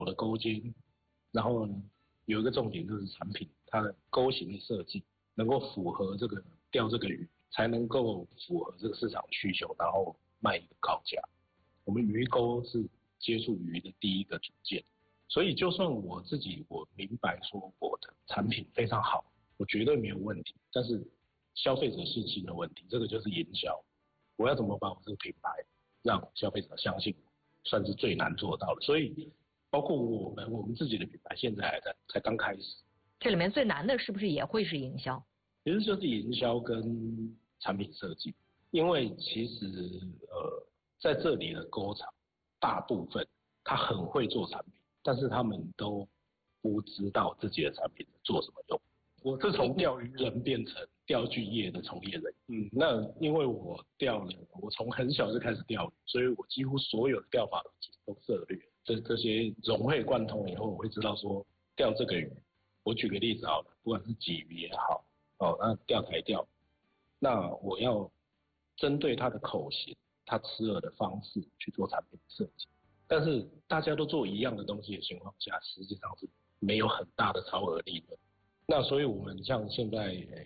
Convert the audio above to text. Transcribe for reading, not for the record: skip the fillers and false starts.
我的钩尖，然后呢，有一个重点就是产品它的钩型的设计能够符合这个钓这个鱼，才能够符合这个市场需求，然后卖一个高价。我们鱼钩是接触鱼的第一个组件，所以就算我自己我明白说我的产品非常好，我绝对没有问题，但是消费者信心的问题，这个就是营销。我要怎么把我这个品牌让消费者相信我，算是最难做到的。所以包括我们自己的品牌现在才刚开始， 这里面最难的是不是也会是营销？ 其实就是营销跟产品设计，因为其实在这里的钩厂大部分他很会做产品，但是他们都不知道自己的产品做什么用。我是从钓鱼人变成钓具业的从业人，那因为我从很小就开始钓鱼，所以我几乎所有的钓法都涉猎，这些融会贯通以后，我会知道说钓这个鱼，我举个例子好了，不管是鲫鱼也好，那钓台钓，那我要针对它的口型、它吃饵的方式去做产品设计，但是大家都做一样的东西的情况下，实际上是没有很大的超额利润。那所以我们像现在